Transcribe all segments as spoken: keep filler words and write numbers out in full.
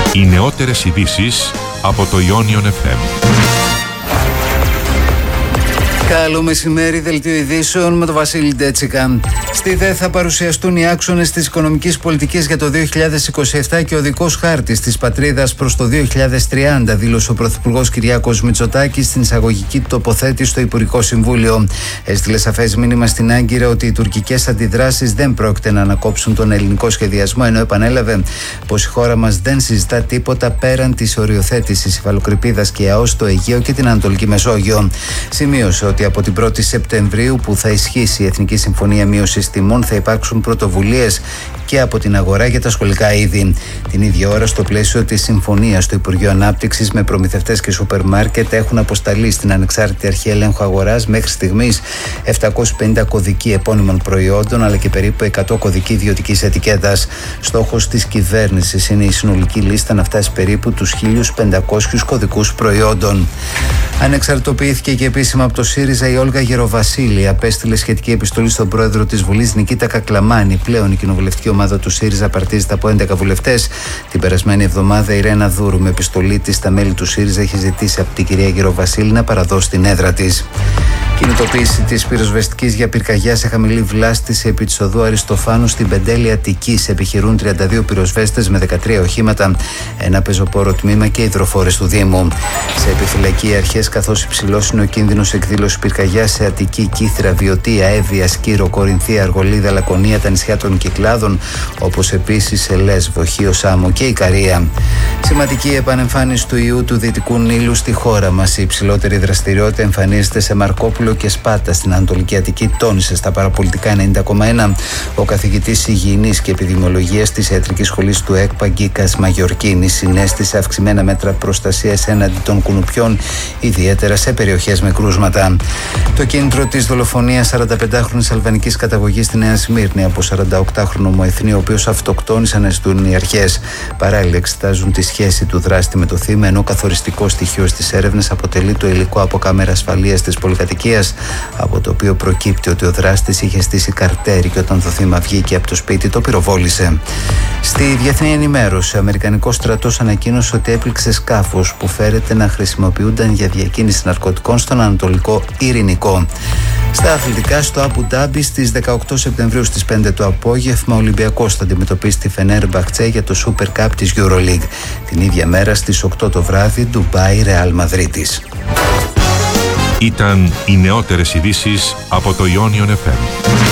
Οι νεότερες ειδήσεις από το Ionion εφ εμ. Καλό μεσημέρι, δελτίο ειδήσεων με τον Βασίλη Ντέτσικα. Στη ΔΕ θα παρουσιαστούν οι άξονες της οικονομικής πολιτικής για το δύο χιλιάδες είκοσι επτά και ο οδικός χάρτης της πατρίδας προς το δύο χιλιάδες τριάντα, δήλωσε ο Πρωθυπουργός Κυριάκος Μητσοτάκης στην εισαγωγική τοποθέτηση στο Υπουργικό Συμβούλιο. Έστειλε σαφές μήνυμα στην Άγκυρα ότι οι τουρκικές αντιδράσεις δεν πρόκειται να ανακόψουν τον ελληνικό σχεδιασμό, ενώ επανέλαβε πως η χώρα μας δεν συζητά τίποτα πέραν της οριοθέτησης υφαλοκρηπίδας και ΑΟΣ στο Αιγαίο και την Ανατολική Μεσόγειο. Σημείωσε ότι από την πρώτη Σεπτεμβρίου, που θα ισχύσει η Εθνική Συμφωνία Μείωσης Τιμών, θα υπάρξουν πρωτοβουλίες και από την αγορά για τα σχολικά είδη. Την ίδια ώρα, στο πλαίσιο της συμφωνίας, το Υπουργείο Ανάπτυξης με προμηθευτές και σούπερ μάρκετ έχουν αποσταλεί στην Ανεξάρτητη Αρχή Ελέγχου Αγοράς μέχρι στιγμής επτακόσιοι πενήντα κωδικοί επώνυμων προϊόντων, αλλά και περίπου εκατό κωδικοί ιδιωτικής ετικέτας. Στόχος της κυβέρνησης είναι η συνολική λίστα να φτάσει περίπου τους χίλιους πεντακόσιους κωδικούς προϊόντων. Ανεξαρτητοποιήθηκε και επίσημα από το ΣΥΡΙΖΑ η Όλγα Γεροβασίλη. Απέστειλε σχετική επιστολή στον πρόεδρο της Βουλής Νικήτα Κακλαμάνη. Πλέον η κοινοβουλευτική ομάδα του ΣΥΡΙΖΑ απαρτίζεται από έντεκα βουλευτές. Την περασμένη εβδομάδα η Ρένα Δούρου, με επιστολή της στα μέλη του ΣΥΡΙΖΑ, έχει ζητήσει από την κυρία Γεροβασίλη να παραδώσει την έδρα της. Κινητοποίηση της πυροσβεστικής για πυρκαγιά σε χαμηλή βλάστηση επί της οδού Αριστοφάνου στην Πεντέλη Αττικής. Επιχειρούν τριάντα δύο πυροσβέστες με δεκατρία οχήματα, ένα πεζοπόρο τμήμα και υδροφόρες του Δήμου. Σε επιφυλακή οι αρχές, καθώς υψηλός είναι ο κίνδυνος εκδήλωσης πυρκαγιάς σε Αττική, Κύθρα, Βιωτία, Εύβοια, Σκύρο, Κορινθία, Αργολίδα, Λακωνία, τα νησιά των Κυκλάδων, όπως επίσης σε Λέσβο, Χίο, Σάμο και Ικαρία. Σημαντική επανεμφάνιση του ιού του Δυτικού Νείλου στη χώρα μας. Η υψηλότερη δραστηριότητα εμφανίζεται σε Μαρκόπουλο και Σπάτα στην Ανατολική Αττική, τόνισε στα παραπολιτικά ενενήντα κόμμα ένα ο καθηγητής Υγιεινής και Επιδημιολογίας της Ιατρικής Σχολής του ΕΚΠΑ Γκίκας Μαγιορκίνης. Συνέστησε αυξημένα μέτρα προστασίας έναντι των κουνουπιών, ιδιαίτερα σε περιοχές με κρούσματα. Το κίνητρο της δολοφονίας σαρανταπεντάχρονης αλβανικής καταγωγής στη Νέα Σμύρνη από σαρανταοκτάχρονο ομοεθνή, ο οποίος αυτοκτόνησε, αναζητούν οι αρχές. Παράλληλα, εξετάζουν τη σχέση του δράστη με το θύμα, ενώ καθοριστικό στοιχείο στις έρευνες αποτελεί το υλικό από κάμερα ασφαλείας της πολυκατοικίας, από το οποίο προκύπτει ότι ο δράστης είχε στήσει καρτέρι και όταν το θύμα βγήκε από το σπίτι το πυροβόλησε. Στη διεθνή ενημέρωση, ο Αμερικανικός στρατός ανακοίνωσε ότι έπληξε σκάφος που φέρεται να χρησιμοποιούνταν για διακίνηση ναρκωτικών στον Ανατολικό Ειρηνικό. Στα αθλητικά, στο Αμπου Ντάμπι στις δεκαοκτώ Σεπτεμβρίου στις πέντε το απόγευμα, ο Ολυμπιακός θα αντιμετωπίσει τη Φενέρμπαχτσε για το Super Cup της EuroLeague. Την ίδια μέρα στις οκτώ το βράδυ, Ντουμπάι, Ρεάλ Μαδρίτης. Ήταν οι νεότερες ειδήσεις από το Ionion εφ εμ.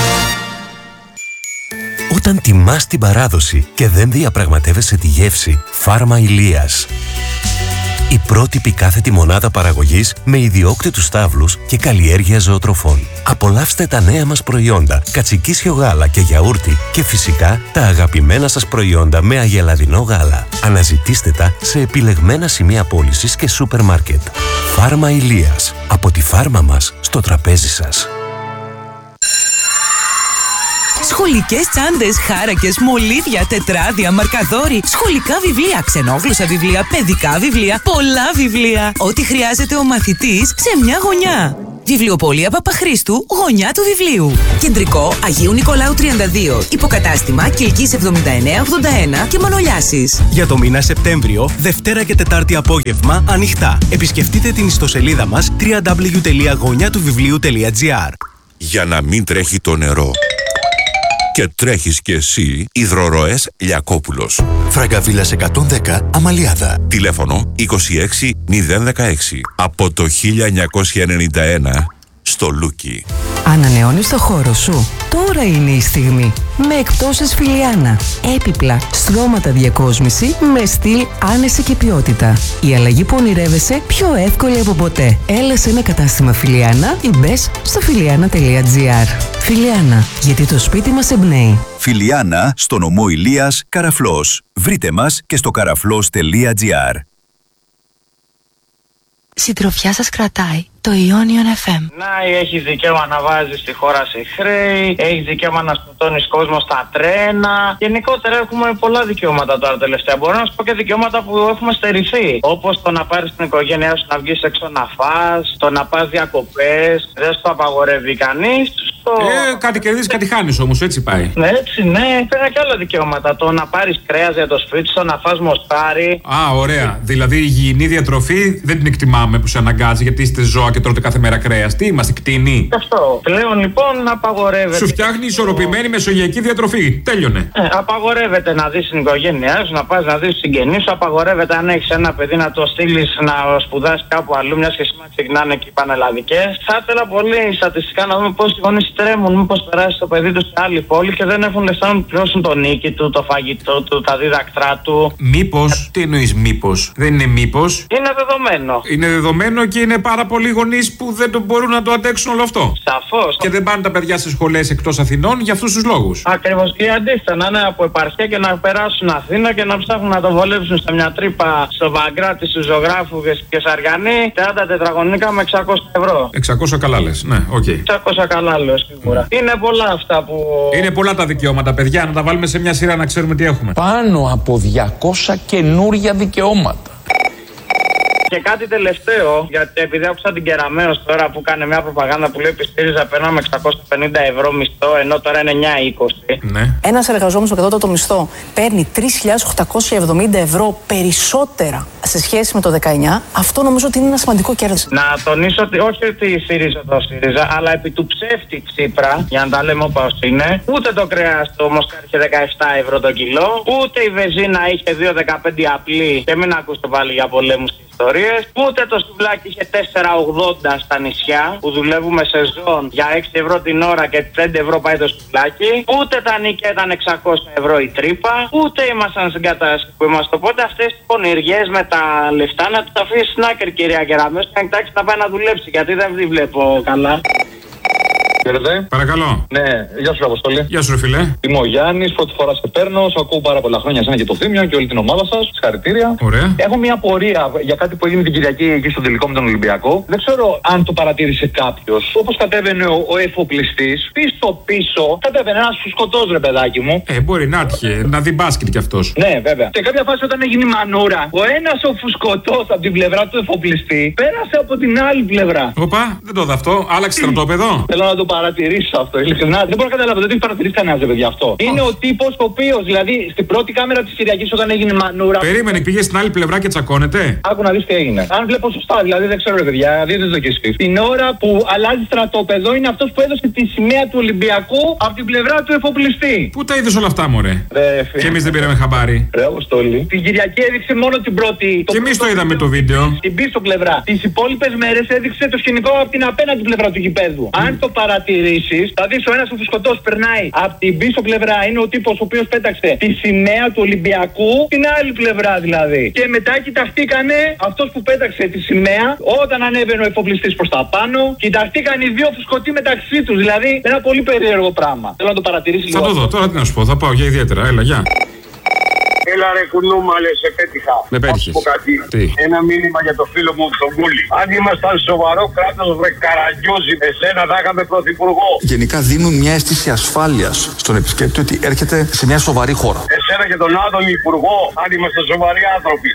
Όταν τιμάς την παράδοση και δεν διαπραγματεύεσαι τη γεύση, Φάρμα Ηλίας. Η πρότυπη κάθετη μονάδα παραγωγής με ιδιόκτητους στάβλους και καλλιέργεια ζωοτροφών. Απολαύστε τα νέα μας προϊόντα, κατσικίσιο γάλα και γιαούρτι και φυσικά τα αγαπημένα σας προϊόντα με αγελαδινό γάλα. Αναζητήστε τα σε επιλεγμένα σημεία πώλησης και σούπερ μάρκετ. Φάρμα Ηλίας. Από τη φάρμα μας στο τραπέζι σας. Σχολικές τσάντες, χάρακες, μολύβια, τετράδια, μαρκαδόροι, σχολικά βιβλία, ξενόγλωσσα βιβλία, παιδικά βιβλία, πολλά βιβλία. Ό,τι χρειάζεται ο μαθητής σε μια γωνιά. Βιβλιοπωλεία Παπαχρήστου, γωνιά του βιβλίου. Κεντρικό Αγίου Νικολάου τριάντα δύο. Υποκατάστημα Κιλκής εβδομήντα εννέα ογδόντα ένα και Μανολιάσης. Για το μήνα Σεπτέμβριο, Δευτέρα και Τετάρτη απόγευμα ανοιχτά. Επισκεφτείτε την ιστοσελίδα μας double-u double-u double-u τελεία γωνιά του βιβλίου τελεία τζι άρ. Για να μην τρέχει το νερό και τρέχεις κι εσύ, Υδροροές Λιακόπουλος. Φραγκαβίλας εκατόν δέκα, Αμαλιάδα. Τηλέφωνο είκοσι έξι μηδέν δεκαέξι. Από το χίλια εννιακόσια ενενήντα ένα στο Λούκι. Ανανεώνεις το χώρο σου. Τώρα είναι η στιγμή. Με εκπτώσεις Φιλιάνα. Έπιπλα, στρώματα διακόσμηση με στυλ, άνεση και ποιότητα. Η αλλαγή που ονειρεύεσαι πιο εύκολη από ποτέ. Έλα σε ένα κατάστημα Φιλιάνα ή μπες στο φιλιάνα τελεία τζι άρ. Φιλιάνα, γιατί το σπίτι μας εμπνέει. Φιλιάνα, στο νομό Ηλίας, Καραφλός. Βρείτε μας και στο καραφλός τελεία τζι άρ. Συντροφιά σας κρατάει το Ionion εφ εμ. Να, έχεις δικαίωμα να βάζεις τη χώρα σε χρέη, έχεις δικαίωμα να σκοτώνεις κόσμο στα τρένα. Γενικότερα έχουμε πολλά δικαιώματα τώρα τελευταία. Μπορώ να σου πω και δικαιώματα που έχουμε στερηθεί. Όπως το να πάρεις την οικογένειά σου να βγεις έξω να φας, το να πας διακοπές. Δεν σου το απαγορεύει κανείς. αυτό. Ε, κάτι κερδίζει, κάτι χάνει όμως, έτσι πάει. Ναι, έτσι, ναι. Πέρα και άλλα δικαιώματα. Το να πάρει κρέας για το σπίτι σου, να φας μοστάρι. Α, ωραία. Δηλαδή η υγιεινή διατροφή δεν την εκτιμάμε που σε αναγκάζει γιατί είστε ζώα και τρώτε κάθε μέρα κρέας. Τι είμαστε, κτηνοί. Αυτό. Πλέον λοιπόν απαγορεύεται. Σου φτιάχνει ισορροπημένη μεσογειακή διατροφή. Τέλειωνε. Ε, απαγορεύεται να δει την οικογένειά σου, να πα να δει συγγενείς σου. Απαγορεύεται αν έχει ένα παιδί να το στείλει να σπουδάσει κάπου αλλού, μια και σήμερα ξεκινάνε και οι πανελλαδικές. Θα ήθελα πολύ στατιστικά να δούμε πόσοι γονείς τρέμουν, μήπως περάσει το παιδί του σε άλλη πόλη και δεν έχουν λεφτά να πληρώσουν το νίκη του, το φαγητό του, τα δίδακτρά του. Μήπως, τι εννοείς μήπως, δεν είναι μήπως. Είναι δεδομένο. Είναι δεδομένο και είναι πάρα πολλοί γονείς που δεν το μπορούν να το αντέξουν όλο αυτό. Σαφώς. Και δεν πάνε τα παιδιά σε σχολές εκτός Αθηνών για αυτούς τους λόγους. Ακριβώς. Ή αντίθετα, να είναι από επαρχία και να περάσουν Αθήνα και να ψάχνουν να το βολέψουν σε μια τρύπα στο Βαγκράτη, στου ζωγράφου και Σαργανή, τριάντα τετραγωνικά με εξακόσια ευρώ. εξακόσια καλά λες, ναι, οκ. Okay. εξακόσια καλά λέω σίγουρα. Mm. Είναι πολλά αυτά που. Είναι πολλά τα δικαιώματα, παιδιά, να τα βάλουμε σε μια σειρά να ξέρουμε τι έχουμε. Πάνω από διακόσια καινούρια δικαιώματα. Και κάτι τελευταίο, γιατί επειδή άκουσα την Κεραμέως τώρα που κάνει μια προπαγάνδα που λέει ότι στη ΣΥΡΙΖΑ περνάμε εξακόσια πενήντα ευρώ μισθό, ενώ τώρα είναι εννιά είκοσι. Ναι. Ένας εργαζόμενος με κατώτατο μισθό παίρνει τρεις χιλιάδες οκτακόσια εβδομήντα ευρώ περισσότερα σε σχέση με το δεκαεννιά. Αυτό νομίζω ότι είναι ένα σημαντικό κέρδος. Να τονίσω ότι όχι ότι η ΣΥΡΙΖΑ το ΣΥΡΙΖΑ, αλλά επί του ψεύτη Τσίπρα, για να τα λέμε όπως είναι, ούτε το κρέας το Μοσκάρι είχε δεκαεπτά ευρώ το κιλό, ούτε η βεζίνα είχε δύο δεκαπέντε απλή και μην ακούσετε πάλι για πολέμους. Ούτε το σουβλάκι είχε τέσσερα ογδόντα στα νησιά που δουλεύουμε σεζόν για έξι ευρώ την ώρα και πέντε ευρώ πάει το σουβλάκι. Ούτε τα νίκια ήταν εξακόσια ευρώ η τρύπα. Ούτε ήμασταν στην κατάσταση που είμαστε. Οπότε αυτές τις πονηριές με τα λεφτά να του τα αφήσει στην άκρη, κυρία Κεραμέως, και να κοιτάξει να πάει να δουλέψει. Γιατί δεν τη βλέπω καλά. Χαίρετε. Παρακαλώ. Ναι, γεια σου, Αποστολή. Γεια σου, ρε φιλέ. Είμαι ο Γιάννης, πρώτη φορά σε παίρνω. Σου ακούω πάρα πολλά χρόνια, εσένα και το Θήμιο και όλη την ομάδα σας. Συγχαρητήρια. Ωραία. Έχω μια απορία για κάτι που έγινε την Κυριακή εκεί στον τελικό με τον Ολυμπιακό. Δεν ξέρω αν το παρατήρησε κάποιος. Όπως κατέβαινε ο, ο εφοπλιστής, πίσω-πίσω κατέβαινε ένας φουσκωτός, ρε παιδάκι μου. Ε, μπορεί να έτυχε να δει μπάσκετ κι αυτός. Ναι, βέβαια. Σε κάποια φάση όταν έγινε η μανούρα, ο ένας ο φουσκωτός από την πλευρά του εφοπλιστή πέρασε από την άλλη πλευρά. Οπα, δεν το δω αυτό. Άλλαξε στρατόπεδο. Θέλω να το παρατηρήσω αυτό, ειλικρινά. Δεν μπορώ να καταλάβω, δεν το έχει παρατηρήσει κανένα, παιδιά, αυτό. Oh. Είναι ο τύπος ο οποίος, δηλαδή, στην πρώτη κάμερα της Κυριακής όταν έγινε μανούρα. Περίμενε, πήγε στην άλλη πλευρά και τσακώνεται. Άκου να δεις τι έγινε. Αν βλέπω σωστά, δηλαδή δεν ξέρω, ρε παιδιά, δείτε το κι εσείς. Την ώρα που αλλάζει στρατόπεδο είναι αυτός που έδωσε τη σημαία του Ολυμπιακού από την πλευρά του εφοπλιστή. Πού τα είδες όλα αυτά, μωρέ. Ρε, και εμείς δεν πήραμε χαμπάρι. Ρε, Αποστολή. Την Κυριακή έδειξε μόνο την πρώτη. Και εμείς το είδαμε το βίντεο. Την πίσω πλευρά. Τις υπόλοιπες μέρες έδειξε το σκηνικό από την απέναντι πλευρά του γηπέδου. Mm. Αν το παρατηρήσεις, θα δεις ο ένας ο φουσκωτός περνάει από την πίσω πλευρά. Είναι ο τύπος ο οποίος πέταξε τη σημαία του Ολυμπιακού την άλλη πλευρά δηλαδή. Και μετά κοιταχτήκανε αυτός που πέταξε τη σημαία όταν ανέβαινε ο εφοπλιστής προς τα πάνω. Κοιταχτήκαν οι δύο φουσκωτοί μεταξύ τους. Δηλαδή ένα πολύ περίεργο πράγμα. Θέλω να το παρατηρήσεις λίγο. Θα το δω, τώρα τι να σου πω, θα πάω για ιδιαίτερα. Έλα, γεια. Έλα ρε κουνούμα, λες, σε πέτυχα. Με πέτυχες. Τι? Ένα μήνυμα για το φίλο μου τον Κούλη. Αν ήμασταν σοβαρό κράτος, βρε Καραγκιόζη, εσένα θα είχαμε πρωθυπουργό. Γενικά δίνουν μια αίσθηση ασφάλειας στον επισκέπτη ότι έρχεται σε μια σοβαρή χώρα. Εσένα και τον άλλον υπουργό, αν είμαστε σοβαροί άνθρωποι.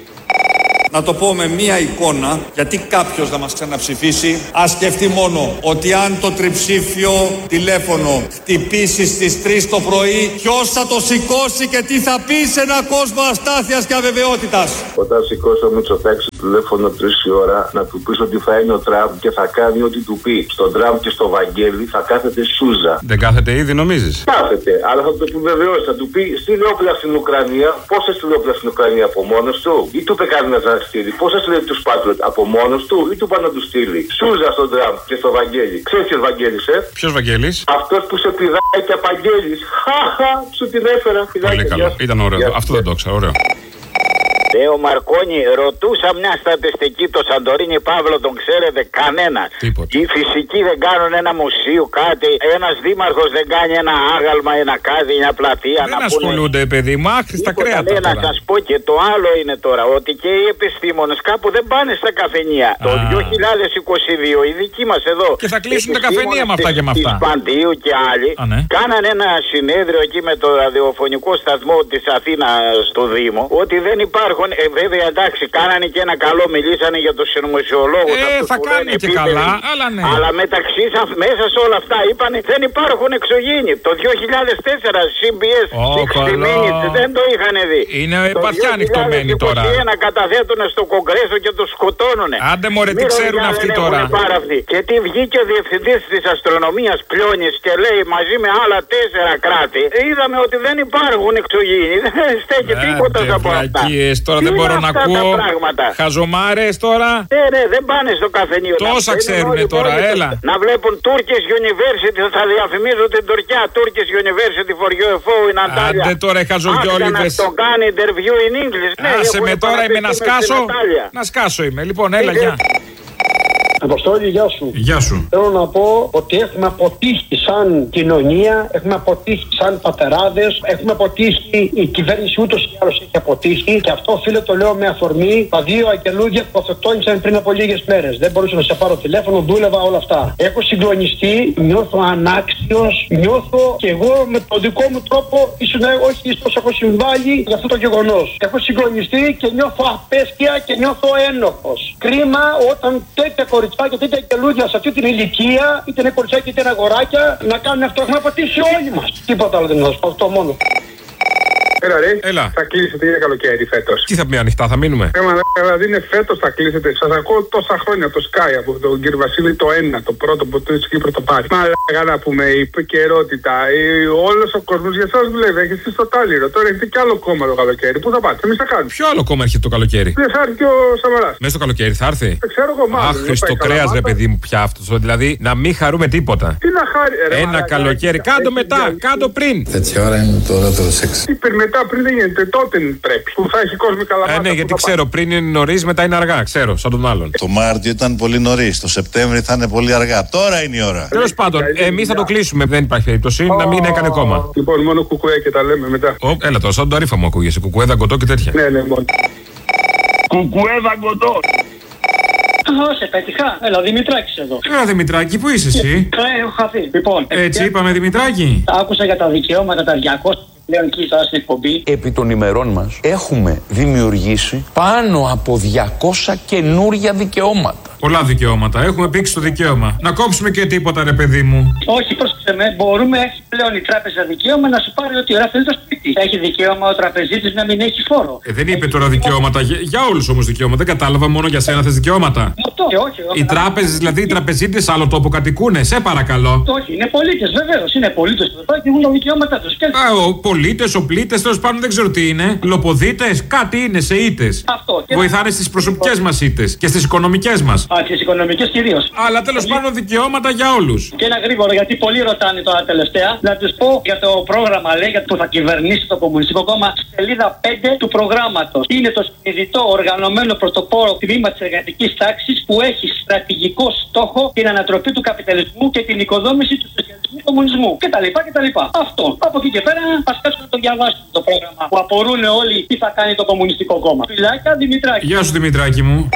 Να το πω με μία εικόνα, γιατί κάποιος να μας ξαναψηφίσει, ας σκεφτεί μόνο ότι αν το τριψήφιο τηλέφωνο χτυπήσει στις τρεις το πρωί, ποιος θα το σηκώσει και τι θα πει σε έναν κόσμο αστάθειας και αβεβαιότητας. Όταν σηκώσει ο Μητσοτάκης το τηλέφωνο τρεις η ώρα, να του πεις ότι θα είναι ο Τραμπ και θα κάνει ό,τι του πει. Στον Τραμπ και στο Βαγγέλη θα κάθεται Σούζα. Δεν κάθεται ήδη, νομίζεις? Κάθεται, αλλά θα το επιβεβαιώσει. Θα του πει στείλε όπλα στην Ουκρανία. Πώς έστειλε όπλα στην Ουκρανία από μόνος του, ή του είπε κάτι να στείλει. Πώς έστειλε τους Πάτριοτ από μόνος του, ή του πάνε να του στείλει. Σούζα στον Τραμπ και στο Βαγγέλη. Ξέρεις ποιος Βαγγέλης, ε? Ποιος Βαγγέλης? Αυτός που σε πηδάει και απαγγέλης. Χαχα, σου την έφερα. Πολύ καλό. Ήταν ωραίο. Yeah. Αυτό δεν το ξέρω. Ωραίο. Ε, ο Μαρκόνι, ρωτούσα μια στατιστική, το Σαντορίνι Παύλο τον ξέρετε κανένα. Τίποτε. Οι φυσικοί δεν κάνουν ένα μουσείο, κάτι. Ένας δήμαρχος δεν κάνει ένα άγαλμα, ένα κάτι, μια πλατεία. Δεν να ασχολούνται, πούνε... παιδί μου, άχρηστα κρέατα. Ναι, να σας πω και το άλλο είναι τώρα, ότι και οι επιστήμονες κάπου δεν πάνε στα καφενεία. Α. Το δύο χιλιάδες είκοσι δύο οι δικοί μας εδώ. Και θα κλείσουν τα καφενεία με αυτά και με αυτά. Της Παντίου και άλλοι. Α, ναι. Κάνανε ένα συνέδριο εκεί με το ραδιοφωνικό σταθμό της Αθήνας στο Δήμο, ότι δεν υπάρχουν υπάρχουν. Ε, βέβαια εντάξει, κάνανε και ένα καλό, μιλήσανε για τους συνωμοσιολόγους. Ε, θα κάνουν και καλά, αλλά ναι. Αλλά μεταξύ σας, μέσα σε όλα αυτά είπανε δεν υπάρχουν εξωγήινοι. Το δύο χιλιάδες τέσσερα σι μπι ες δεν το είχαν δει. Είναι βαθιά ανοιχτωμένοι τώρα. Να καταθέτουν στο Κογκρέσο και τους σκοτώνουνε. Άντε μωρέ, τι ξέρουν αυτοί τώρα. Και τι βγήκε ο διευθυντής της αστρονομίας Πλιώνης και λέει μαζί με άλλα τέσσερα κράτη. Είδαμε ότι δεν υπάρχουν εξωγήινοι. Δεν στέκει τίποτα από αυτά. Τώρα δεν μπορώ να ακούω. Χαζομάρες τώρα. Ναι, ναι, δεν πάνε στο καφενείο. Τόσα ξέρουνε τώρα, έλα. Να βλέπουν Turkish University, θα διαφημίζουν την Τουρκία. Turkish University for U F O in Antalya. Άντε τώρα οι χαζογιόλιδες. Να το κάνει interview in English. Άσε με τώρα, είμαι να σκάσω. Να σκάσω είμαι. Λοιπόν, έλα, γεια. Αποστόλη, γεια σου. Γεια σου. Θέλω να πω ότι έχουμε αποτύχει σαν κοινωνία, έχουμε αποτύχει σαν πατεράδες, έχουμε αποτύχει, η κυβέρνηση ούτως ή άλλως έχει αποτύχει και αυτό οφείλω το λέω με αφορμή τα δύο αγγελούδια που αυτοκτόνησαν πριν από λίγες μέρες. Δεν μπορούσα να σε πάρω τηλέφωνο, δούλευα όλα αυτά. Έχω συγκλονιστεί, νιώθω ανάξιος, νιώθω και εγώ με τον δικό μου τρόπο, ίσως όχι τόσο έχω συμβάλει για αυτό το γεγονός. Έχω συγκλονιστεί και νιώθω απέστια και νιώθω ένοχος. Κρίμα όταν τέτοια κοριτσιά και τέτοια κελούδια σε αυτή την ηλικία, είτε είναι κοριτσάκια είτε είναι αγοράκια, να κάνουν αυτό. Έχουμε πατήσει όλοι μας. Τίποτα άλλο δεν είναι, αυτό μόνο. Έλα, ρε. Έλα. Θα κλείσετε για καλοκαίρι φέτος. Τι θα πει ανοιχτά, θα μείνουμε. Έμα, δηλαδή είναι φέτος θα κλείσετε. Σας ακούω τόσα χρόνια το Sky από τον κύριο Βασίλη το ένα, το πρώτο που το Κύπρο το πάρει. Μαλάκα να πούμε, η επικαιρότητα, όλος ο κόσμος για εσάς δουλεύει. Έχετε εσείς το τάλιρο. Τώρα έχετε κι άλλο κόμμα το καλοκαίρι. Πού θα πάτε, εμείς θα κάνουμε. Ποιο άλλο κόμμα έρχεται το καλοκαίρι. Δεν θα έρθει και ο Σαμαράς. Μέσα στο καλοκαίρι θα έρθει. Δεν ξέρω εγώ μάλλον. Αχ, Χριστοκρέας ρε παιδί μου πια αυτό. Δηλαδή να μην χαρούμε τίποτα. Τι να χάρη, ρε, ένα μαλάκα, καλοκαίρι. Κάντο μετά, κάντο πριν. Τέτοια ώρα είναι τώρα το σεξ. Τι πριν μετά, πριν δεν γίνεται. Τότε πρέπει. Που θα έχει κόσμο καλά. Ε, ναι, γιατί ξέρω, πριν είναι νωρίς, μετά είναι αργά. Ξέρω, σαν τον άλλον. Το Μάρτιο ήταν πολύ νωρίς. Το Σεπτέμβρη θα είναι πολύ αργά. Τώρα είναι η ώρα. Τέλος πάντων, εμείς θα το κλείσουμε. Δεν υπάρχει περίπτωση να μην έκανε κόμμα. Λοιπόν, μόνο κουκουέ και τα λέμε μετά. Ο, έλα τώρα, σαν το αρήφα μου ακούγεσαι. Κουκουέ, δαγκωτό και τέτοια. Ναι, ναι, μόνο. Κουκουέ, δαγκωτό. Α, σε πέτυχα. Έλα, Δημητράκης εδώ. Έλα, Δημητράκη, πού είσαι εσύ? Ε, έχω χαθεί. Λοιπόν, έτσι είπαμε, Δημητράκη. Άκουσα για τα δικαιώματα τα διακόσια. Πλέον εκεί στην εκπομπή. Επί των ημερών μας έχουμε δημιουργήσει πάνω από διακόσια καινούρια δικαιώματα. Πολλά δικαιώματα. Έχουμε πήξει το δικαίωμα. Να κόψουμε και τίποτα, ρε παιδί μου. Όχι, πρόσεξε με. Μπορούμε, έχει πλέον η τράπεζα δικαίωμα να σου πάρει ό,τι ώρα θέλει το σπίτι. Έχει δικαίωμα ο τραπεζίτης να μην έχει φόρο. Ε, δεν είπε τώρα δικαιώματα. Για, για όλους όμως δικαιώματα. Δεν κατάλαβα, μόνο για σένα θες δικαιώματα. Αυτό, όχι, όχι. Οι τράπεζες, δηλαδή οι τραπεζίτες, άλλο τόπο κατοικούνε. Σε παρακαλώ. Όχι, είναι πολίτες, βεβαίως. Είναι πολίτες που δεν έχουν τα δικαιώματά τους. Πολίτες, οπλίτες, τέλος πάντων δεν ξέρω τι είναι. Λοποδίτες, κάτι είναι σε ήττες. Αυτό. Βοηθάνε στις προσωπικές μας ήττες και στις οικονομικές μας. Α, στις οικονομικές κυρίως. Αλλά τέλος πάντων δικαιώματα για όλους. Και ένα γρήγορο, γιατί πολλοί ρωτάνε τώρα τελευταία, να τους πω για το πρόγραμμα, λέει, για το θα κυβερνήσει το Κομμουνιστικό Κόμμα, σελίδα πέντε του προγράμματος. Είναι το συνειδητό οργανωμένο πρωτοπόρο τμήμα της εργατικής τάξης που έχει στρατηγικό στόχο την ανατροπή του καπιταλισμού και την οικοδόμηση του σοσιαλισμού κομμουνισμού. Κτλ. κτλ. Αυτό. Από εκεί και πέρα, ας κάτσουμε να το διαβάσουμε το πρόγραμμα που απορούν όλοι τι θα κάνει το Κομμουνιστικό Κόμμα. Φιλάκια, Δημητράκη. Γεια σου, Δημητράκη μου.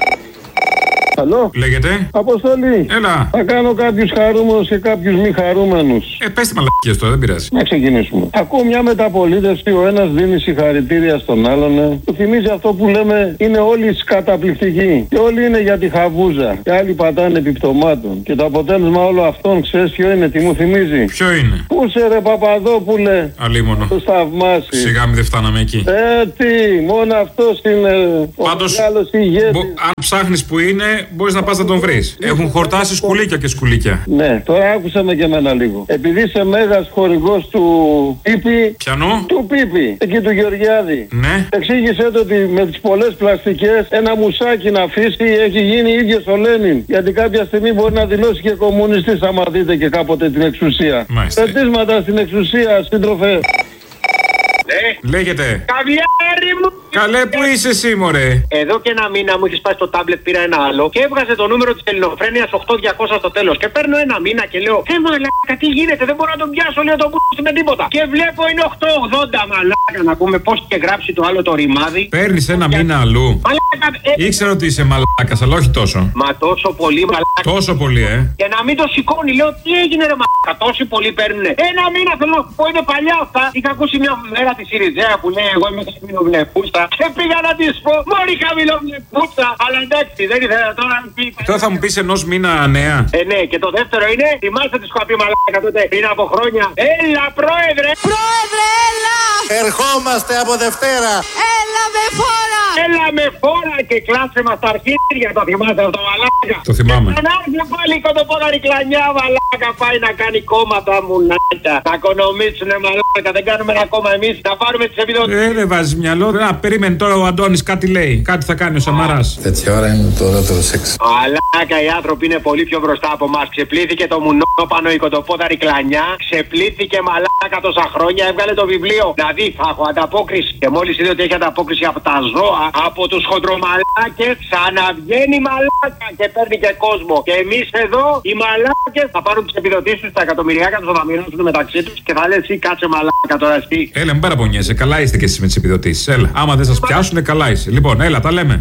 Καλό. Λέγεται. Αποστολή. Έλα. Θα κάνω κάποιους χαρούμενους και κάποιους μη χαρούμενους. Ε, πες τη μαλακίες τώρα, δεν πειράζει. Να ξεκινήσουμε. Ακούω μια μεταπολίτευση, ο ένας δίνει συγχαρητήρια στον άλλον. Ε. Του θυμίζει αυτό που λέμε, είναι όλοι καταπληκτικοί. Και όλοι είναι για τη χαβούζα. Και άλλοι πατάνε επιπτωμάτων. Και το αποτέλεσμα όλο αυτών, ξέρεις ποιο είναι, τι μου θυμίζει. Ποιο είναι. Πού σε ρε Παπαδόπουλε. Αλίμονο. Το θαυμάσει. Σιγά μην δεν φτάναμε εκεί. Ε, τι, μόνο αυτός είναι. Πάντως, αν ψάχνεις που είναι, μπορείς να πας να τον βρεις. Έχουν χορτάσει σκουλίκια και σκουλίκια. Ναι, τώρα άκουσα με και εμένα λίγο. Επειδή είσαι μέγας χορηγός του Πίπη. Πιανού? Του Πίπη, εκεί του Γεωργιάδη. Ναι. Εξήγησέ το ότι με τις πολλές πλαστικές ένα μουσάκι να αφήσει έχει γίνει ίδιος ο Λένιν. Γιατί κάποια στιγμή μπορεί να δηλώσει και κομμουνιστής άμα δείτε και κάποτε την εξουσία. Μάλιστα. Πετύσματα στην εξουσία, σύντροφε. Ναι. Λέγεται. Καβιάρι μου! Καλέ, πού είσαι εσύ, μωρέ? Εδώ και ένα μήνα μου έχει σπάσει το τάμπλετ, πήρα ένα άλλο και έβγαζε το νούμερο της Ελληνοφρένειας οκτώ διακόσια στο τέλος. Και παίρνω ένα μήνα και λέω: Ε, μαλάκα, τι γίνεται, δεν μπορώ να τον πιάσω, λέω τον π***, με τίποτα. Και βλέπω είναι οκτώ ογδόντα, μαλάκα, να πούμε πώς και γράψει το άλλο το ρημάδι. Παίρνεις ένα μήνα αλλού. Μαλάκα, ε... Ήξερα ότι είσαι μαλάκας, αλλά όχι τόσο. Μα τόσο πολύ, μαλάκα. Τόσο πολύ, ε. Και να μην το σηκώνει, λέω: Τι έγινε, ρε μαλάκα, τόσοι πολλοί παίρνουνε. Ένα μήνα θέλω να πω, είναι παλιά αυτά. Είχα ακούσει μια μέρα τη Σιριζέα που λέει εγώ είμαι χαμηλοβλεπούσα. Και πήγα να τη πω μόλι χαμηλοβλεπούσα. Αλλά εντάξει, δεν ήθελα τώρα να πει. Τώρα θα μου πει ενό μήνα νέα. Ε, ναι, και το δεύτερο είναι, θυμάστε τη σκοπή μαλάκα τότε πριν από χρόνια. Έλα, πρόεδρε! Πρόεδρε, έλα! Ερχόμαστε από Δευτέρα. Έλα με φόρα! Έλα με φόρα και κλάσε μας τα αρχίδια, το θυμάστε αυτό, μαλάκα. Το θυμάμαι. Και να πάλι κοντοπόδαρη κλανιά, μαλάκα, πάει να κάνει κόμματα μουνάκια. Θα οικονομήσουνε, μαλάκα, δεν κάνουμε ένα κόμμα εμείς, θα πάρουμε τις επιδοτήσεις. Ε, δεν βάζεις μυαλό. Να, περίμενε τώρα ο Αντώνης κάτι λέει. Κάτι θα κάνει ο Σαμαράς. Τέτοια ώρα είναι το ωραίο σεξ. Μαλάκα, οι άνθρωποι είναι πολύ πιο μπροστά από εμάς. Ξεπλήθηκε το μουνόπανο η κοντοπόδαρη κλανιά. Ξεπλήθηκε, μαλάκα, τόσα χρόνια. Έβγαλε το βιβλίο. Δηλαδή θα έχω ανταπόκριση. Και μόλις είδε ότι έχει ανταπόκριση από τα ζώα, από τους χοντρομαλάκες, ξαναβγαίνει μαλάκα και παίρνει και κόσμο. Και εμείς εδώ οι μαλάκες θα πάρουν τις επιδοτήσεις, τα εκατομμυριάκια τους θα μοιράσουν μεταξύ τους και θα λες εσύ κάτσε μαλάκα τώρα εσύ. Έλα, μην παραπονιέσαι. Καλά είστε και εσείς με τις επιδοτήσεις. Έλα, άμα δεν σας πιάσουνε, καλά είσαι. Λοιπόν, έλα, τα λέμε.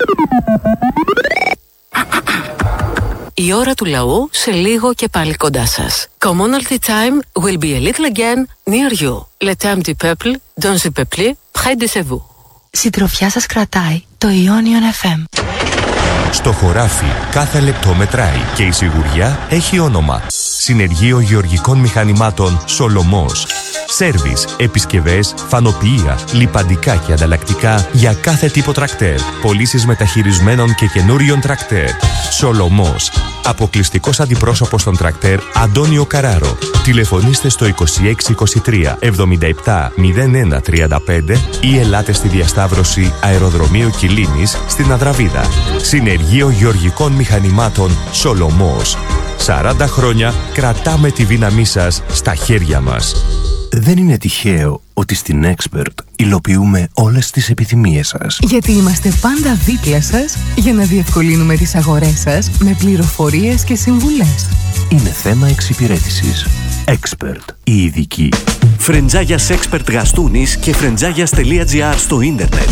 Η ώρα του λαού σε λίγο και πάλι κοντά σας. Commonalty time will be a little again near you. Le temps du peuple, dans le peuple, près de chez vous. Συντροφιά σας κρατάει το Ionion εφ εμ. Στο χωράφι κάθε λεπτό μετράει και η σιγουριά έχει όνομα. Συνεργείο Γεωργικών Μηχανημάτων Σολομός. Σέρβις, επισκευές, φανοποιεία, λιπαντικά και ανταλλακτικά για κάθε τύπο τρακτέρ. Πωλήσεις μεταχειρισμένων και καινούριων τρακτέρ. Σολομός. Αποκλειστικός αντιπρόσωπος των τρακτέρ Αντώνιο Καράρο. Τηλεφωνήστε στο είκοσι έξι είκοσι τρία εβδομήντα επτά μηδέν ένα τριάντα πέντε ή ελάτε στη διασταύρωση Αεροδρομίου Κιλίνης στην Αδραβίδα. Συνεργείο Γεωργικών Μηχανημάτων Σολομός. σαράντα χρόνια κρατάμε τη δύναμή σας στα χέρια μας. Δεν είναι τυχαίο ότι στην Expert υλοποιούμε όλες τις επιθυμίες σας. Γιατί είμαστε πάντα δίπλα σας για να διευκολύνουμε τις αγορές σας με πληροφορίες και συμβουλές. Είναι θέμα εξυπηρέτησης. Expert, η ειδική. Φρεντζάγιας Expert Γαστούνης και φρεντζάγιας.gr στο ίντερνετ.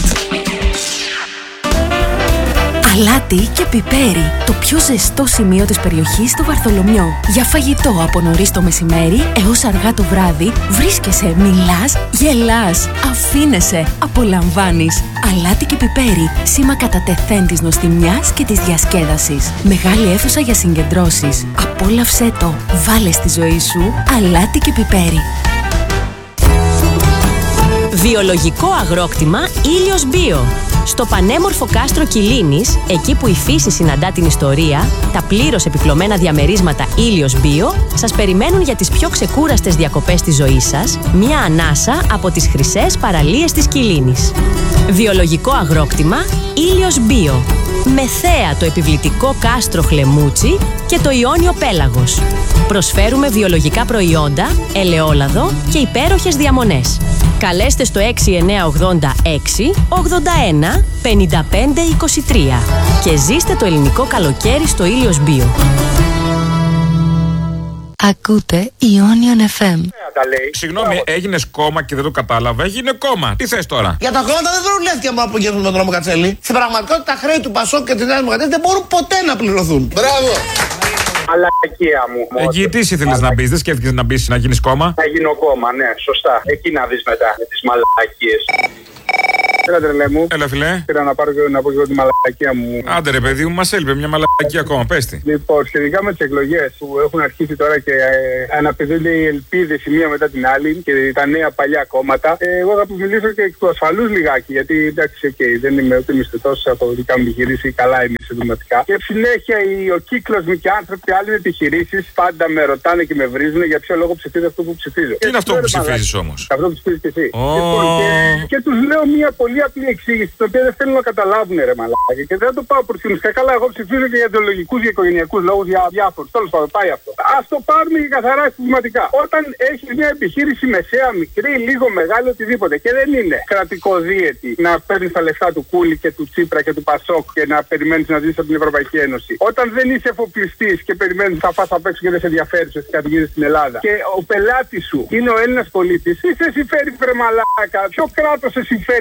Αλάτι και πιπέρι, το πιο ζεστό σημείο της περιοχής στο Βαρθολομιό. Για φαγητό από νωρίς το μεσημέρι έως αργά το βράδυ, βρίσκεσαι, μιλάς, γελάς, αφήνεσαι, απολαμβάνεις. Αλάτι και πιπέρι, σήμα κατά τεθέν της νοστιμιάς και της διασκέδασης. Μεγάλη αίθουσα για συγκεντρώσεις. Απόλαυσέ το, βάλε στη ζωή σου αλάτι και πιπέρι. Βιολογικό αγρόκτημα Ήλιος Μπίο. Στο πανέμορφο κάστρο Κιλίνης, εκεί που η φύση συναντά την ιστορία, τα πλήρως επιπλωμένα διαμερίσματα Ήλιος Μπίο σας περιμένουν για τις πιο ξεκούραστες διακοπές της ζωής σας, μια ανάσα από τις χρυσές παραλίες της Κιλίνης. Βιολογικό αγρόκτημα Ήλιος Μπίο. Με θέα το επιβλητικό κάστρο Χλεμούτσι και το Ιόνιο Πέλαγος. Προσφέρουμε βιολογικά προϊόντα, ελαιόλαδο και υπέροχες διαμονές. Καλέστε στο έξι εννιά ογδόντα έξι ογδόντα ένα πενήντα πέντε είκοσι τρία και ζήστε το ελληνικό καλοκαίρι στο Ήλιος Μπίο. Ακούτε Ionion εφ εμ. Συγγνώμη, έγινε κόμμα και δεν το κατάλαβα. Έγινε κόμμα. Τι θες τώρα? Για τα κόμματα δεν δουλεύτηκε από απογεύμα με τον νόμο Κατσέλη. Στην πραγματικότητα τα χρέη του Πασόκ και τη Νέα Δημοκρατία δεν μπορούν ποτέ να πληρωθούν. Μπράβο! Μαλακία μου. Εκεί τι ήθελες να μπεις, δεν σκέφτηκες να μπεις να γίνεις κόμμα? Θα γίνω κόμμα, ναι, σωστά. Εκεί να δεις μετά με τις μαλακίες. Έλα τρελέ μου. Έλα φιλέ. Πήρα να πάρω και να πω και εγώ τη μαλακία μου. Άντε ρε παιδί μου, μας έλειπε μια μαλακία ακόμα, πες τη. Λοιπόν, σχετικά με τις εκλογές που έχουν αρχίσει τώρα και ε, αναπηδούνται οι ελπίδες η μία μετά την άλλη και τα νέα παλιά κόμματα, ε, εγώ θα μιλήσω και εκ του ασφαλούς λιγάκι, γιατί εντάξει, okay, δεν είμαι ούτε μισθωτός από δικά μου επιχειρήσει, καλά είμαι συντοματικά. Και συνέχεια οι, ο κύκλος μου και άνθρωποι άλλοι επιχειρήσεις πάντα με ρωτάνε και με βρίζουν για ποιο λόγο ψηφίζω αυτό που ψηφίζω. Τι είναι αυτό που ψηφίζεις όμως? Αυτό που ψηφίζεις και εσύ. Oh. Λοιπόν, και, και τους λέω μια πολύ απλή εξήγηση, την οποία δεν θέλουν να καταλάβουν, ρε μαλάκα. Και δεν το πάω προτιμιστικά. Καλά, εγώ ψηφίζω και για ιδεολογικούς και οικογενειακούς λόγους, για διάφορους. Τέλος πάντων, πάει αυτό. Ας το πάρουμε και καθαρά συστηματικά. Όταν έχεις μια επιχείρηση μεσαία, μικρή, λίγο μεγάλη, οτιδήποτε, και δεν είναι κρατικοδίαιτη να παίρνεις τα λεφτά του Κούλη και του Τσίπρα και του Πασόκ και να περιμένεις να ζήσεις από την Ευρωπαϊκή Ένωση. Όταν δεν είσαι εφοπλιστής και περιμένεις να φας απ' έξω και δεν σε ενδιαφέρει σε κατηγορίες στην Ελλάδα. Και ο πελάτης σου είναι ο Έλληνας πολίτης, τι σε συμφέρει, βρε μαλάκα? Ποιο κράτος σε συμφέρει να έχει?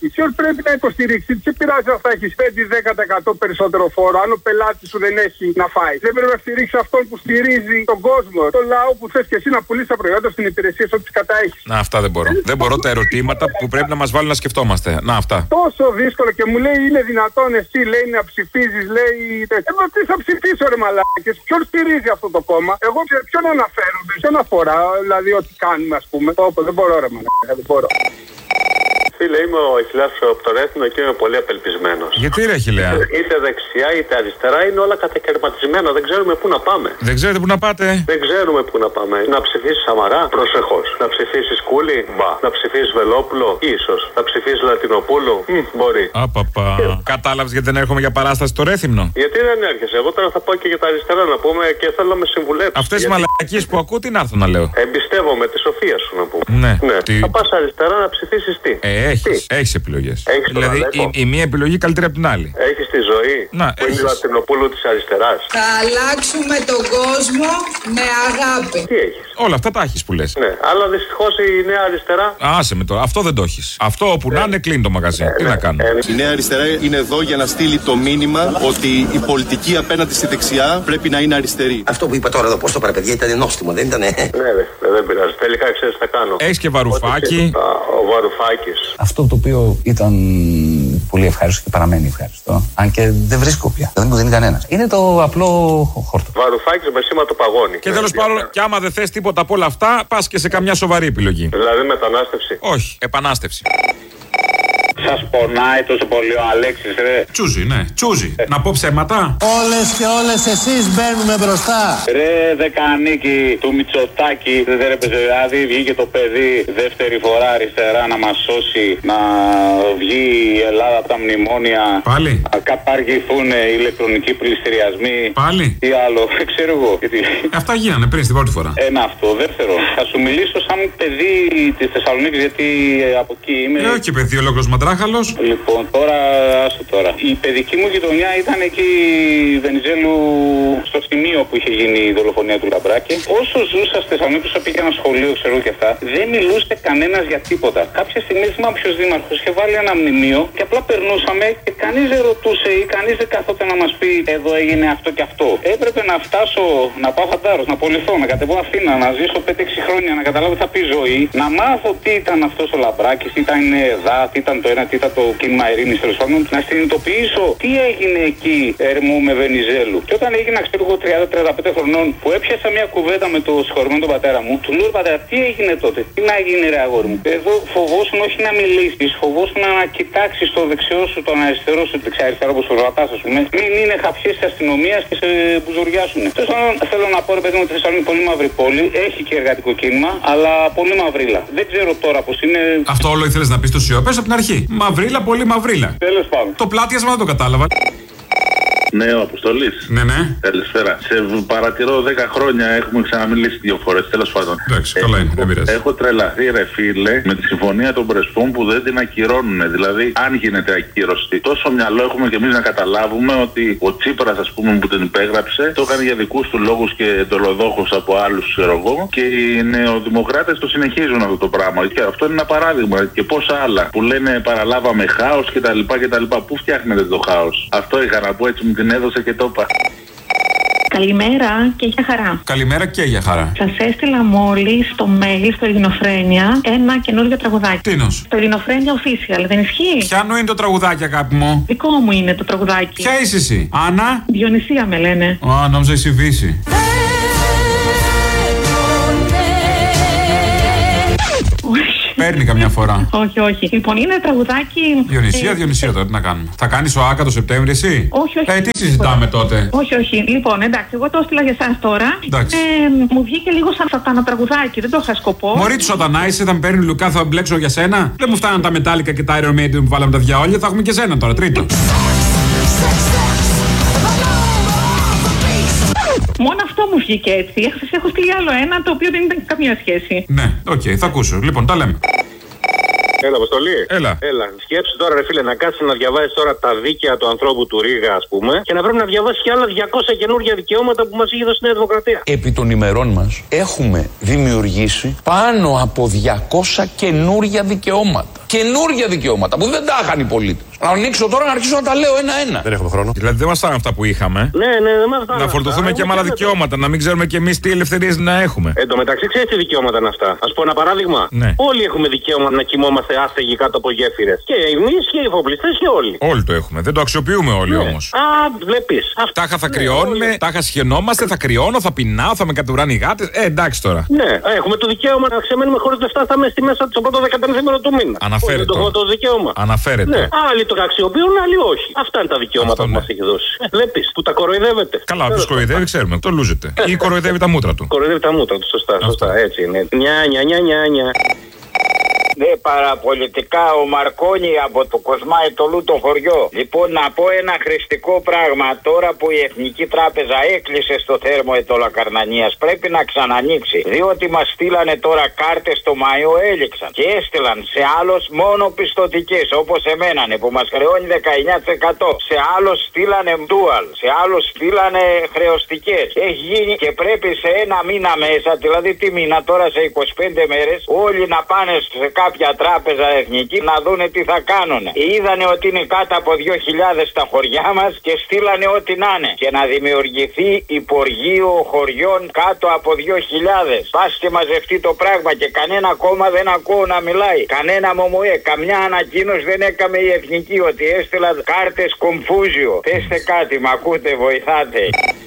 Ποιο πρέπει να υποστηρίξει, τι πειράζει αυτά, έχει πέντε με δέκα τοις εκατό περισσότερο φόρο. Αν ο πελάτη σου δεν έχει να φάει, δεν πρέπει να στηρίξει αυτόν που στηρίζει τον κόσμο, τον λαό που θε και εσύ να πουλήσει τα προϊόντα στην υπηρεσία ό,τι καταέχει. Να, αυτά δεν μπορώ. Δεν μπορώ τα ερωτήματα που πρέπει να μα βάλουν να σκεφτόμαστε. Να, αυτά. Τόσο δύσκολο και μου λέει είναι δυνατόν εσύ λέει να ψηφίζει, λέει. Εγώ τι θα ψηφίσω, ρε μαλάκες, ποιον στηρίζει αυτό το κόμμα. Εγώ ποιον αναφέρονται, ποιον αφορά, δηλαδή ό,τι κάνουμε, α πούμε. Όπω δεν μπορώ, ρε μαλάκα, δεν μπορώ. Φίλε, είμαι ο Αχιλλέας από τον Έθνο και είμαι πολύ απελπισμένος. Γιατί ρε Αχιλλέα? Είτε δεξιά είτε αριστερά είναι όλα κατακαιρματισμένα. Δεν ξέρουμε πού να πάμε. Δεν ξέρετε πού να πάτε. Δεν ξέρουμε πού να πάμε. Να ψηφίσει Σαμαρά, προσεχώς. Να ψηφίσει Κούλη, μπα. Να ψηφίσει Βελόπουλο, ίσως. Να ψηφίσει Λατινοπούλου, μ, μπορεί. Απαπα. Κατάλαβες γιατί δεν έρχομαι για παράσταση στο Ρέθυμνο? Γιατί δεν έρχεσαι? Εγώ τώρα θα πάω και για τα αριστερά να πούμε και θέλω να με συμβουλέψει. Αυτές οι γιατί... μαλακίες που ακούω, τι να έρθω να λέω. Εμπιστεύομαι τη σοφία σου να πούμε. Ναι. ναι. Τι... Θα πα αριστερά να ψηφίσει τι. Ε, έχεις, έχεις επιλογές. Έχεις δηλαδή η, η μία επιλογή καλύτερη από την άλλη. Έχεις τη ζωή να, που είναι η Λατινοπούλου της αριστεράς. Θα αλλάξουμε τον κόσμο με αγάπη. Τι έχεις? Όλα αυτά τα έχεις που λες. Ναι, αλλά δυστυχώς η νέα αριστερά. Άσε με τώρα, αυτό δεν το έχεις. Αυτό όπου ναι. να είναι κλείνει το μαγαζί. Ναι, τι ναι. να κάνω. Η νέα αριστερά είναι εδώ για να στείλει το μήνυμα ότι η πολιτική απέναντι στη δεξιά πρέπει να είναι αριστερή. Αυτό που είπα τώρα εδώ, πώς το παιδιά, ήταν νόστιμο, δεν ήταν. Ναι, δε, δεν πειράζει. Τελικά ξέρεις τι θα κάνω. Έχεις και Βαρουφάκη. Ο Βαρουφάκης. Αυτό το οποίο ήταν πολύ ευχάριστο και παραμένει ευχάριστο, αν και δεν βρίσκω πια, δεν μου δίνει κανένα. Είναι το απλό χόρτο. Βαρουφάκης με σήμα το παγώνι. Και τέλος πάντων, και άμα δεν θες τίποτα από όλα αυτά, πας και σε καμιά σοβαρή επιλογή. Δηλαδή μετανάστευση. Όχι, επανάστευση. Σας πονάει τόσο πολύ ο Αλέξης, ρε. Τσούζι, ναι, τσούζι. Ε. Να πω ψέματα. Όλες και όλες εσείς μπαίνουμε μπροστά. Ρε δεκανίκη του Μητσοτάκη, δεν έπαιζε δηλαδή, βγήκε το παιδί δεύτερη φορά αριστερά να μας σώσει, να βγει η Ελλάδα από τα μνημόνια. Πάλι. Να καταργηθούν οι ηλεκτρονικοί πληστηριασμοί. Πάλι. Τι άλλο, δεν ξέρω εγώ. Γιατί... Αυτά γίνανε πριν στην πρώτη φορά. Ένα αυτό. Δεύτερο, θα σου μιλήσω σαν παιδί της Θεσσαλονίκης, γιατί από εκεί είμαι. Ε, όχι παιδί, ολόκληρος μαντράχαλος. Λοιπόν, τώρα, άστο τώρα. Η παιδική μου γειτονιά ήταν εκεί Βενιζέλου, στο σημείο που είχε γίνει η δολοφονία του Λαμπράκη. Όσο ζούσα στη Θεσσαλονίκη, όσο πήγε ένα σχολείο, ξέρω και αυτά, δεν μιλούσε κανένας για τίποτα. Κάποια στιγμή δεν θυμάμαι ποιος δήμαρχος είχε βάλει ένα μνημείο και απλά περνούσαμε και κανείς δεν ρωτούσε ή κανείς δεν καθόταν να μας πει εδώ έγινε αυτό και αυτό. Έπρεπε να φτάσω, να πάω Φαντάρος, να απολυθώ, να κατεβώ Αθήνα, να ζήσω πέντε έξι χρόνια, να καταλάβω τι θα πει ζωή, να μάθω τι ήταν αυτός ο Λαμπράκης, τι ήταν ΕΔΑ, τι ήταν το ένα, τι ήταν το κίνημα Ειρήνης, τέλος πάντων, να συνειδητοποιήσω τι έγινε εκεί, Ερμού με Βενιζέλου. Και όταν έγινα, ξέρω εγώ, τριάντα τριάντα πέντε χρονών, που έπιασα μια κουβέντα με το συγχωρημένο τον πατέρα μου, του λέω πατέρα, τι έγινε τότε, τι να γίνει, ρε αγόρι μου. Εδώ φοβόσουν όχι να μιλήσεις, φοβόσουν να κοιτάξεις το δεξιό σου, τον αριστερό σου, δεξιά-αριστερό όπως ο Ρωτάς, ας πούμε, μην είναι χαπιές της αστυνομίας και σε μπουζουριάσουν. Τέλος πάντων, θέλω να πω, ρε παιδί μου, ότι η Θεσσαλονίκη είναι πολύ μαύρη πόλη, έχει και εργατικό κίνημα, αλλά πολύ μαυρίλα. Δεν ξέρω τώρα πώς είναι. Αυτό όλο ήθελες να πεις στο ΣΥΟ, πες από την αρχή. Μαυρίλα, πολύ μαυρίλα. Τέλος πάντων. Το πλάτιασμα δεν το κατάλαβα. Ναι, ο Αποστολής. Ναι, ναι. Καλησπέρα. Σε παρατηρώ δέκα χρόνια, έχουμε ξαναμιλήσει δύο φορές. Τέλος πάντων. Εντάξει, καλά είναι, δεν πειράζει. Έχω τρελαθεί, ρε φίλε, με τη συμφωνία των Πρεσπών που δεν την ακυρώνουν. Δηλαδή, αν γίνεται ακύρωση, τόσο μυαλό έχουμε κι εμείς να καταλάβουμε ότι ο Τσίπρας, ας πούμε, που την υπέγραψε, το έκανε για δικούς του λόγους και εντολοδόχους από άλλους, ξέρω εγώ. Και οι νεοδημοκράτες το συνεχίζουν αυτό το πράγμα. Και αυτό είναι ένα παράδειγμα. Και πόσα άλλα που λένε παραλάβαμε χάος κτλ. κτλ. Πού φτιάχνετε το χάος? Αυτό είχα να πω, έτσι μου την έδωσε και το είπα. Καλημέρα και για χαρά. Καλημέρα και για χαρά. Σας έστειλα μόλις στο mail στο Ελληνοφρένια ένα καινούργιο τραγουδάκι. Τίνος? Το Ελληνοφρένια Official, δεν ισχύει? Ποιανού είναι το τραγουδάκι, αγάπη μου? Δικό μου είναι το τραγουδάκι. Ποια είσαι εσύ? Άννα? Διονυσία με λένε. Α, νόμιζα εσύ Βύση. Παίρνει καμιά φορά. Όχι, όχι. Λοιπόν, είναι τραγουδάκι. Διονυσία, ε, Διονυσία τώρα, τι να κάνουμε. Θα κάνει ο Άκα το Σεπτέμβρη, εσύ? Όχι, όχι. Ε, τι συζητάμε τότε? Όχι, όχι. Λοιπόν, εντάξει, εγώ το έστειλα για εσάς τώρα. Εντάξει. Ε, μου βγήκε λίγο σαν σατάνα τραγουδάκι, δεν το είχα σκοπό. Μωρή του σατανά, είσαι, θα με παίρνει Λουκά, θα μπλέξω για σένα. Δεν μου φτάνουν τα μετάλλικα και τα Iron Maiden που βάλαμε τα διαόλια, θα έχουμε και σένα τώρα, τρίτο. Μόνο αυτό μου βγήκε έτσι. Σας έχω στείλει άλλο ένα το οποίο δεν ήταν καμία σχέση. Ναι, οκ, okay, θα ακούσω. Λοιπόν, τα λέμε. Έλα, Αποστολή. Έλα. Έλα. Σκέψου τώρα, ρε φίλε, να κάτσει να διαβάσει τώρα τα δίκαια του ανθρώπου του Ρήγα, α πούμε, και να πρέπει να διαβάσει και άλλα διακόσια καινούργια δικαιώματα που μα είχε δώσει η Νέα Δημοκρατία. Επί των ημερών μας έχουμε δημιουργήσει πάνω από διακόσια καινούργια δικαιώματα. Καινούργια δικαιώματα που δεν τα είχαν οι πολίτες. Να ανοίξω τώρα να αρχίσω να τα λέω ένα-ένα. Δεν έχουμε χρόνο. Δηλαδή δεν μας φτάνουν αυτά που είχαμε. Ναι, ναι, δεν μας φτάνουν. Να φορτωθούμε και με άλλα δικαιώματα, να μην ξέρουμε κι εμείς τι ελευθερίες να έχουμε. Εν τω μεταξύ, ξέρεις τι δικαιώματα είναι αυτά. Ας πω ένα παράδειγμα. Ναι. Όλοι έχουμε δικαίωμα να κοιμόμαστε άστεγοι κάτω από γέφυρες. Και εμείς και οι εφοπλιστές και όλοι. Όλοι το έχουμε. Δεν το αξιοποιούμε όλοι ναι. όμως. Α, βλέπεις. Τάχα θα ναι, κρυώνουμε, όλοι... τάχα σχαινόμαστε, θα κρυώνω, θα πεινάω, θα με κατουράνε οι γάτες. Ε, εντάξει τώρα. Ναι, έχουμε το δικαίωμα να ξεμένουμε χωρίς λεφτά στα μέσα στη μέσα του πρώτο δεκαπέντε του μήνα. Αναφέρεται. Το έχουμε το δικαίωμα. Αναφέρεται. Ναι. Άλλοι το αξιοποιούν, άλλοι όχι. Αυτά είναι τα δικαιώματα αυτό, που ναι. μας έχει δώσει. Ε, βλέπεις που τα κοροϊδεύετε. Καλά, του κοροϊδεύει, ξέρουμε. Το λούζεται. Ή κοροϊδεύει τα μούτρα του. Κοροϊδεύει τα μούτρα του, σωστά. σωστά έτσι είναι. Νιά, νιά, νιά, νιά, νιά. Ναι, παραπολιτικά ο Μαρκόνι από το Κοσμάι το Λούτο χωριό. Λοιπόν, να πω ένα χρηστικό πράγμα. Τώρα που η Εθνική Τράπεζα έκλεισε στο θέρμο Ετωλακαρνανίας, πρέπει να ξανανοίξει. Διότι μας στείλανε τώρα κάρτες το Μάιο, έληξαν. Και έστειλαν σε άλλος μόνο πιστωτικές, όπως εμένα που μας χρεώνει δεκαεννιά τοις εκατό. Σε άλλος στείλανε dual, σε άλλος στείλανε χρεωστικές. Έχει γίνει και πρέπει σε ένα μήνα μέσα, δηλαδή τι μήνα τώρα σε είκοσι πέντε μέρες, όλοι να πάνε σε κάποια τράπεζα εθνική να δούνε τι θα κάνουνε. Είδανε ότι είναι κάτω από δύο χιλιάδες στα χωριά μας και στείλανε ό,τι να είναι. Και να δημιουργηθεί υπουργείο χωριών κάτω από δύο χιλιάδες. Πας και μαζευτεί το πράγμα και κανένα κόμμα δεν ακούω να μιλάει. Κανένα μομουέ, καμιά ανακοίνωση δεν έκαμε η εθνική ότι έστειλα κάρτες κομφούζιο. Θέστε κάτι, μ' ακούτε, βοηθάτε.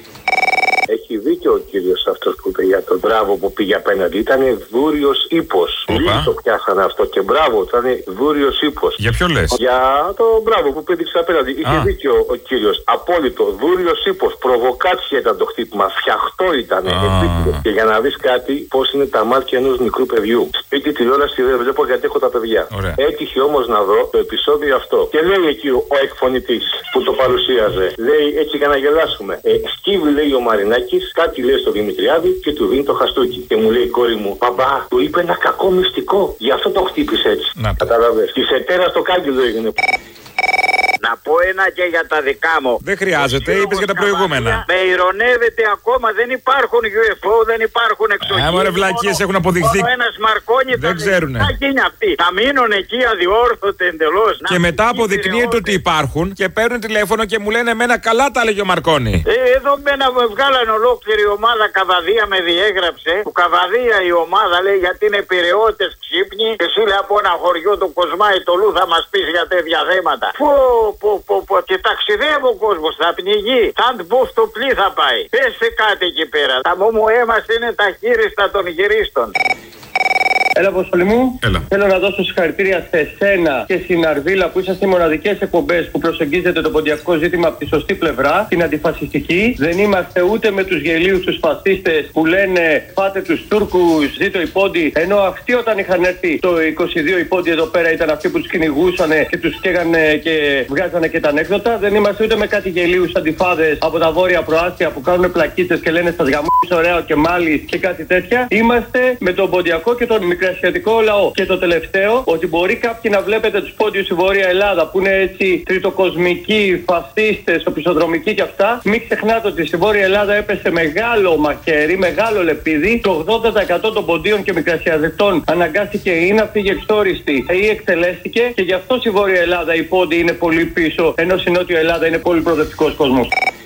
Έχει δίκιο ο κύριος αυτός που είπε για τον μπράβο που πήγε απέναντι. Ήταν δούριος ύπος. Λίγοι το πιάσανε αυτό και μπράβο, ήταν δούριος ύπος. Για ποιο λες? Για το μπράβο που πήδηξε απέναντι. Είχε Α. δίκιο ο κύριος. Απόλυτο. Δούριος ύπος. Προβοκάτσια ήταν το χτύπημα. Φτιαχτό ήταν. Και για να δεις κάτι, πώς είναι τα μάτια ενός μικρού παιδιού. Σπίτι τηλεόραση δεν βλέπω γιατί έχω τα παιδιά. Ωραία. Έτυχε όμως να δω το επεισόδιο αυτό. Και λέει εκεί ο εκφωνητής που το παρουσίαζε. Λέει έτσι για να γελάσουμε. Ε, σκύβει λέει ο Μαρινάκης. Κάτι λέει στο Δημητριάδη και του δίνει το χαστούκι. Και μου λέει η κόρη μου, μπαμπά, του είπε ένα κακό μυστικό. Γι' αυτό το χτύπησε έτσι. Κατάλαβες. Τη ετέρα στο κάγκελο έγινε. Να πω ένα και για τα δικά μου. Δεν χρειάζεται, είπες για τα προηγούμενα. Με ηρωνεύεται ακόμα, δεν υπάρχουν γιου εφ ο, δεν υπάρχουν εξωγήινοι. Άμα ρε βλακίες έχουν αποδειχθεί. Ένας Μαρκόνι δεν ξέρουνε. Θα γίνει αυτοί. Θα μείνουν εκεί αδιόρθωτε εντελώς. Και να μετά αποδεικνύεται ότι υπάρχουν και παίρνουν τηλέφωνο και μου λένε εμένα καλά τα έλεγε ο Μαρκόνι. Ε, εδώ μένα βγάλανε ολόκληρη ομάδα Καβαδία με διέγραψε. Που Καβαδία η ομάδα λέει γιατί είναι πειραιώτες ξύπνοι. Και εσύ λέει από ένα χωριό του Κοσμάι το Λου θα μας πεις για τέτοια θέματα. Πω, πω, πω, πω. Και ταξιδεύει ο κόσμος, θα πνιγεί. Θα μπω στο πλοίο θα πάει. Πέστε κάτι εκεί πέρα. Τα μόμου έμας είναι τα χείριστα των γυρίστων. Έλα, Αποστολή μου. Έλα. Θέλω να δώσω συγχαρητήρια σε σένα και στην Αρβίλα που είσαστε οι μοναδικές εκπομπές που προσεγγίζετε το ποντιακό ζήτημα από τη σωστή πλευρά, την αντιφασιστική. Δεν είμαστε ούτε με τους γελίους τους φασίστες που λένε πάτε τους Τούρκους, ζήτω οι πόντοι. Ενώ αυτοί όταν είχαν έρθει το είκοσι δύο οι πόντοι εδώ πέρα ήταν αυτοί που τους κυνηγούσαν και τους καίγανε και βγάζανε και τα ανέκδοτα. Δεν είμαστε ούτε με κάτι γελίους αντιφάδες από τα βόρεια προάστια που κάνουν πλακίτες και λένε στα γαμμούς ωραίο και μάλι και κάτι τέτοια. Είμαστε με τον ποντιακό και τον μικρασιατικό λαό. Και το τελευταίο, ότι μπορεί κάποιοι να βλέπετε τους πόντιους στη Βόρεια Ελλάδα που είναι έτσι τριτοκοσμικοί, φασίστες, οπισθοδρομικοί και αυτά. Μην ξεχνάτε ότι στη Βόρεια Ελλάδα έπεσε μεγάλο μαχαίρι, μεγάλο λεπίδι. Το ογδόντα τοις εκατό των ποντίων και μικρασιατών αναγκάστηκε ή να φύγει εξόριστη ή εκτελέστηκε. Και γι' αυτό στη Βόρεια Ελλάδα οι πόντιοι είναι πολύ πίσω, ενώ στη Νότια Ελλάδα είναι πολύ προοδευτικός κόσμος.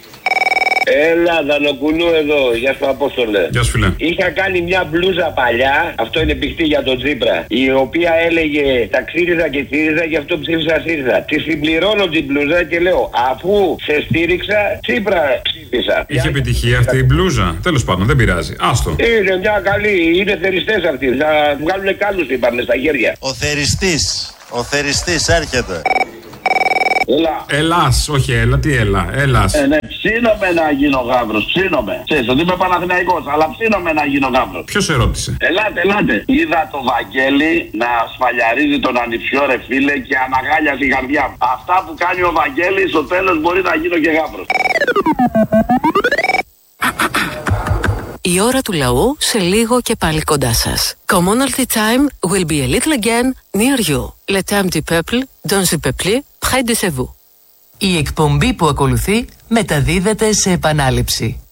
Έλα, Δανοκουλού εδώ. Γεια σου, Απόστολε. Γεια σου, φίλε. Είχα κάνει μια μπλούζα παλιά, αυτό είναι πηχτή για τον Τσίπρα, η οποία έλεγε ταξίριζα και τσίριζα, γι' αυτό ψήφισα ΣΥΡΙΖΑ. Τη συμπληρώνω την μπλούζα και λέω, αφού σε στήριξα, Τσίπρα ψήφισα. Είχε επιτυχία αυτή η μπλούζα. Τέλος πάντων, δεν πειράζει. Άστο. Είναι μια καλή, είναι θεριστές αυτοί. Θα βγάλουν κάλους, είπαμε, στα χέρια. Ο θεριστής, ο θεριστής έρχεται. Έλα. Ελλάς, όχι έλα, τι έλα, Ελλάς. Ε, ναι, ψήνομαι να γίνω γάβρος, ψήνομαι. Ξέρεις ότι είμαι Παναθηναϊκός, αλλά ψήνομαι να γίνω γάβρος. Ποιος ερώτησε? Ελάτε, ελάτε. Είδα το Βαγγέλη να σφαλιαρίζει τον ανιψιό ρε φίλε και αναγάλια στην καρδιά μου. Αυτά που κάνει ο Βαγγέλης, στο τέλος μπορεί να γίνω και γάβρος. Η ώρα του λαού σε λίγο και πάλι κοντά σας. Commonalty time will be a little again near you. Le temps du peuple, dans le peuple, près de vous. Η εκπομπή που ακολουθεί μεταδίδεται σε επανάληψη.